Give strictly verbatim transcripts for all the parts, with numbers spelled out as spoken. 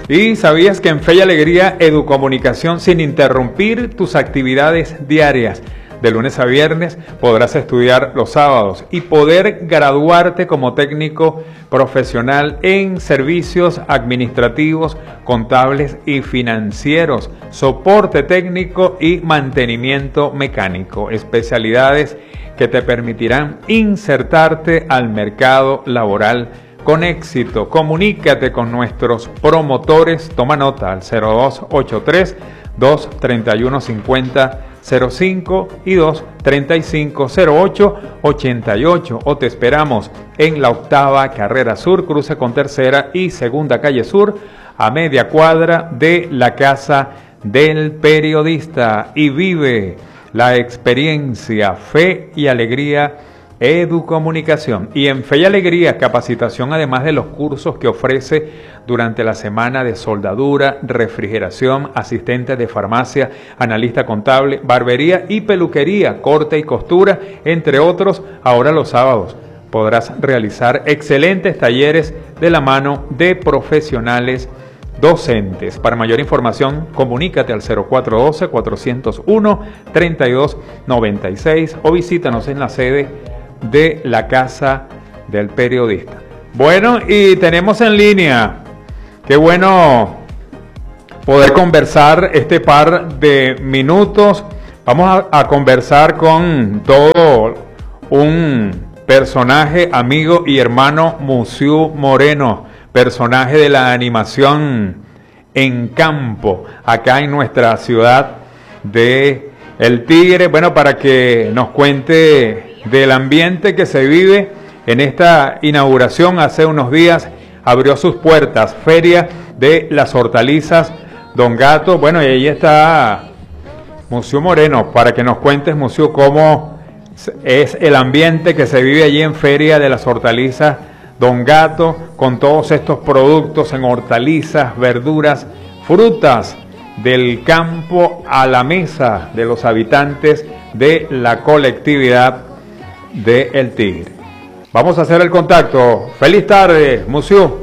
¿Y sabías que en Fe y Alegría Educomunicación, sin interrumpir tus actividades diarias, de lunes a viernes, podrás estudiar los sábados y poder graduarte como técnico profesional en servicios administrativos, contables y financieros, soporte técnico y mantenimiento mecánico, especialidades que te permitirán insertarte al mercado laboral con éxito? Comunícate con nuestros promotores, toma nota al cero dos ochenta y tres, dos treinta y uno cincuenta cero cinco y dos treinta y cinco cero ocho ochenta y ocho, o te esperamos en la octava carrera sur, cruce con tercera y segunda calle sur, a media cuadra de la casa del periodista, y vive la experiencia Fe y Alegría Educomunicación. Y en Fe y Alegría Capacitación, además de los cursos que ofrece durante la semana de soldadura, refrigeración, asistente de farmacia, analista contable, barbería y peluquería, corte y costura, entre otros, ahora los sábados podrás realizar excelentes talleres de la mano de profesionales docentes. Para mayor información, comunícate al cero cuatro uno dos, cuatro cero uno, tres dos nueve seis o visítanos en la sede de la Casa del Periodista. Bueno, y tenemos en línea, qué bueno poder conversar este par de minutos. Vamos a, a conversar con todo un personaje, amigo y hermano, Musiu Moreno, personaje de la animación en campo, acá en nuestra ciudad de El Tigre. Bueno, para que nos cuente del ambiente que se vive en esta inauguración. Hace unos días abrió sus puertas Feria de las Hortalizas Don Gato. Bueno, y ahí está Musiu Moreno, para que nos cuentes, Musiu, cómo es el ambiente que se vive allí en Feria de las Hortalizas Don Gato, con todos estos productos en hortalizas, verduras, frutas del campo a la mesa de los habitantes de la colectividad de El Tigre. Vamos a hacer el contacto. Feliz tarde, Musiu.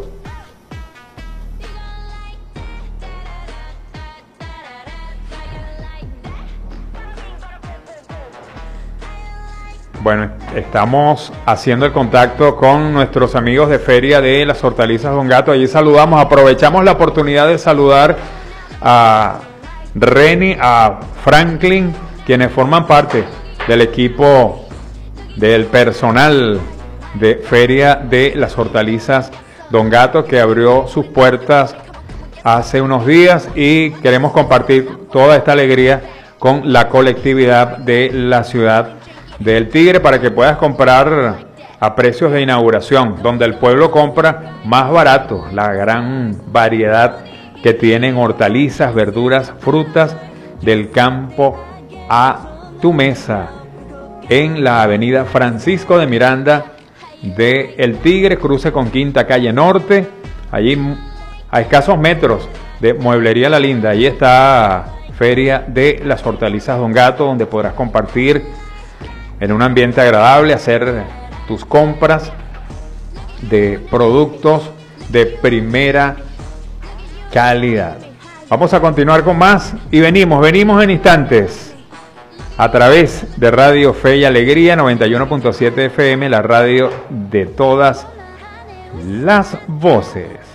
Bueno, estamos haciendo el contacto con nuestros amigos de Feria de las Hortalizas Don Gato. Allí saludamos, aprovechamos la oportunidad de saludar a Reni, a Franklin, quienes forman parte del equipo del personal de Feria de las Hortalizas Don Gato, que abrió sus puertas hace unos días, y queremos compartir toda esta alegría con la colectividad de la ciudad del Tigre, para que puedas comprar a precios de inauguración, donde el pueblo compra más barato, la gran variedad que tienen hortalizas, verduras, frutas del campo a tu mesa, en la avenida Francisco de Miranda de El Tigre, cruce con Quinta Calle Norte, allí a escasos metros de Mueblería La Linda. Allí está Feria de las Hortalizas Don Gato, donde podrás compartir en un ambiente agradable, hacer tus compras de productos de primera calidad. Vamos a continuar con más y venimos, venimos en instantes a través de Radio Fe y Alegría noventa y uno punto siete F M, la radio de todas las voces.